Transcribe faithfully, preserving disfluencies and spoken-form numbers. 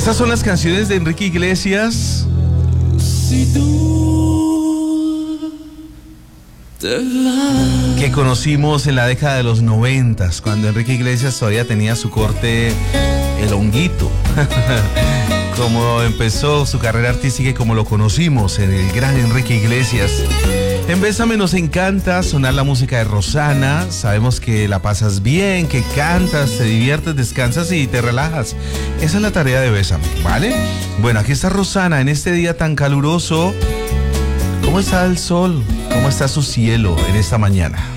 Estas son las canciones de Enrique Iglesias. Si tú te vas. Que conocimos en la década de los noventas, cuando Enrique Iglesias todavía tenía su corte el honguito. Como empezó su carrera artística y como lo conocimos en el gran Enrique Iglesias. En Bésame nos encanta sonar la música de Rosana. Sabemos que la pasas bien, que cantas, te diviertes, descansas y te relajas. Esa es la tarea de Bésame, ¿vale? Bueno, aquí está Rosana en este día tan caluroso. ¿Cómo está el sol? ¿Cómo está su cielo en esta mañana?